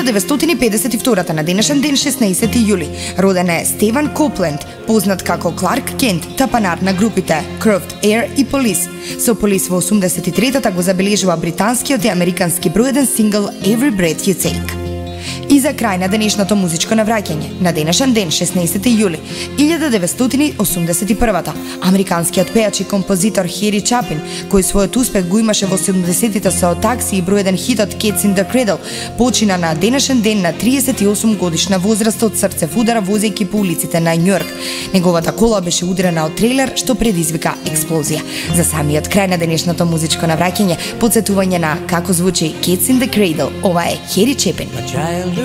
1952 на денешен ден 16 јули роден е Стеван Копленд, познат како Кларк Кент, тапанар на групите Curved Air и Police. Со Police во 83-та го забележува британскиот и американски бројден сингл Every Breath You Take. И за крај на денешното музичко навраќање, на денешен ден 16 јули 1981, американскиот пеач и композитор Хери Чапин, кој својот успех го имаше во 70-тите со Такси и бројден хитот Cats in the Cradle, почина на денешен ден на 38 годишна возраст од срцев удара возејќи по улиците на Њујорк. Неговата кола беше ударена од трейлер што предизвика експлозија. За самиот крај на денешното музичко навраќање, потсетување на како звучи Cats in the Cradle, ова е Хери Чапин.